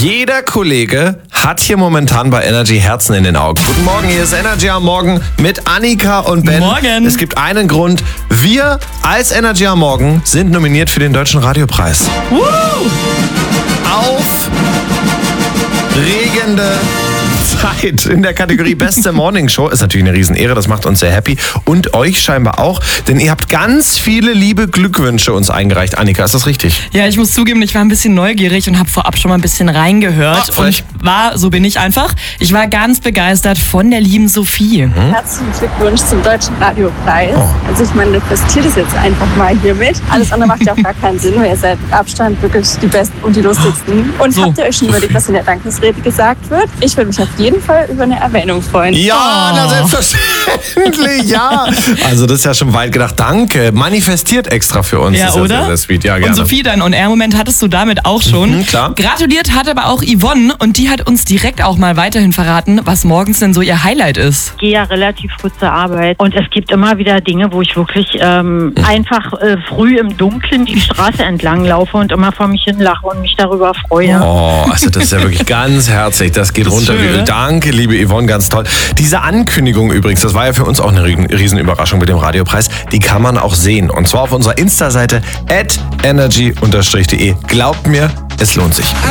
Jeder Kollege hat hier momentan bei Energy Herzen in den Augen. Guten Morgen, hier ist Energy am Morgen mit Annika und Ben. Morgen. Es gibt einen Grund. Wir als Energy am Morgen sind nominiert für den Deutschen Radiopreis. Aufregende Zeit in der Kategorie Beste Morning Show. Ist natürlich eine Riesenehre, das macht uns sehr happy. Und euch scheinbar auch, denn ihr habt ganz viele liebe Glückwünsche uns eingereicht. Annika, ist das richtig? Ja, ich muss zugeben, ich war ein bisschen neugierig und habe vorab schon mal ein bisschen reingehört. Und so bin ich einfach. Ich war ganz begeistert von der lieben Sophie. Herzlichen Glückwunsch zum Deutschen Radiopreis. Also ich manifestiere das jetzt einfach mal hiermit. Alles andere macht ja auch gar keinen Sinn, weil ihr seid mit Abstand wirklich die Besten und die Lustigsten. Und habt ihr euch schon überlegt, was in der Dankesrede gesagt wird? Ich würde mich auf jeden Fall über eine Erwähnung freuen. Ja, na selbstverständlich, ja. Also das ist ja schon weit gedacht. Danke. Manifestiert extra für uns. Ja, das ist oder? Ja sehr sweet. Ja, gerne. Und Sophie, dein On-Air-Moment hattest du damit auch schon. Klar. Gratuliert hat aber auch Yvonne und die hat uns direkt auch mal weiterhin verraten, was morgens denn so ihr Highlight ist. Ich gehe ja relativ früh zur Arbeit und es gibt immer wieder Dinge, wo ich wirklich einfach früh im Dunkeln die Straße entlang laufe und immer vor mich hin lache und mich darüber freue. Oh, also das ist ja wirklich ganz herzlich. Das geht runter wie Öl. Danke, liebe Yvonne, ganz toll. Diese Ankündigung übrigens, das war ja für uns auch eine Riesenüberraschung mit dem Radiopreis, die kann man auch sehen. Und zwar auf unserer Insta-Seite @energy_de. Glaubt mir, es lohnt sich.